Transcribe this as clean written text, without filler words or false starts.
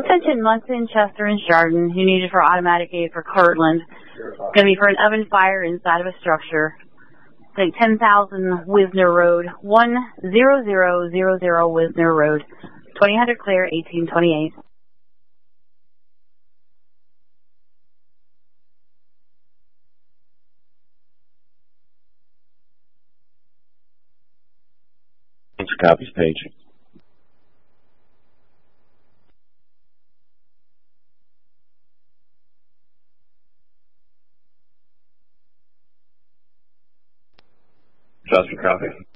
Attention Munson, Chester, and Chardon, who need it for automatic aid for Kirtland. Going to be for an oven fire inside of a structure. Take 10,000 Wisner Road, 10000 Wisner Road, 2000 Clear, 1828. Thanks, copies page. Just for copy.